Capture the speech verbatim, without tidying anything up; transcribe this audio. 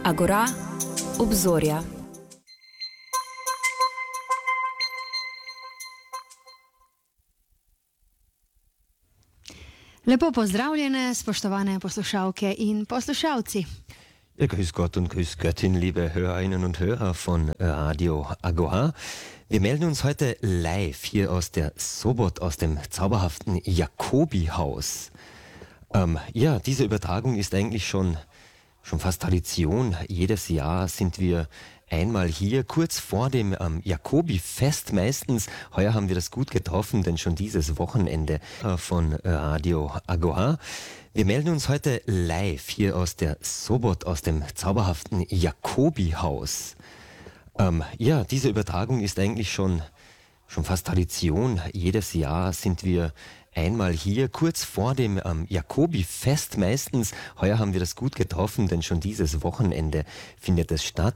Agora, obzorja. Lepo pozdravljene, spoštovane poslušalke in poslušalci. Ja, grüß Gott und grüß Göttin, liebe Hörerinnen und Hörer von Radio Agora. Wir melden uns heute live hier aus der Sobot, aus dem zauberhaften Jakobi-Haus. Ähm, ja, diese Übertragung ist eigentlich schon, schon fast Tradition. Jedes Jahr sind wir einmal hier, kurz vor dem ähm, Jakobi-Fest meistens. Heuer haben wir das gut getroffen, denn schon dieses Wochenende äh, von Radio Agora. Wir melden uns heute live hier aus der Sobot, aus dem zauberhaften Jakobi-Haus. Ähm, ja, diese Übertragung ist eigentlich schon, schon fast Tradition. Jedes Jahr sind wir einmal hier, kurz vor dem ähm, Jakobi-Fest meistens. Heuer haben wir das gut getroffen, denn schon dieses Wochenende findet es statt.